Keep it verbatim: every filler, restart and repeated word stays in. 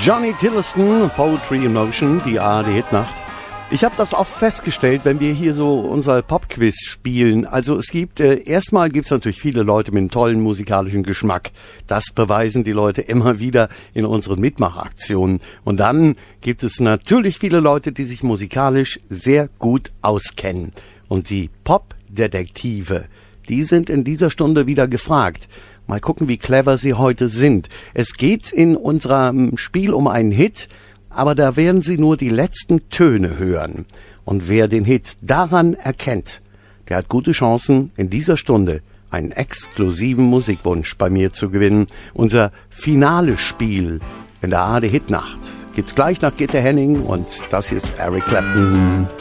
Johnny Tillotson, Poetry in Motion, die A R D-Hitnacht. Ich habe das oft festgestellt, wenn wir hier so unser Popquiz spielen. Also es gibt, äh, erstmal gibt es natürlich viele Leute mit einem tollen musikalischen Geschmack. Das beweisen die Leute immer wieder in unseren Mitmachaktionen. Und dann gibt es natürlich viele Leute, die sich musikalisch sehr gut auskennen. Und die Popdetektive, die sind in dieser Stunde wieder gefragt. Mal gucken, wie clever sie heute sind. Es geht in unserem Spiel um einen Hit, aber da werden Sie nur die letzten Töne hören. Und wer den Hit daran erkennt, der hat gute Chancen, in dieser Stunde einen exklusiven Musikwunsch bei mir zu gewinnen. Unser finales Spiel in der A R D-Hitnacht gibt's gleich nach Gitte Henning und das hier ist Eric Clapton.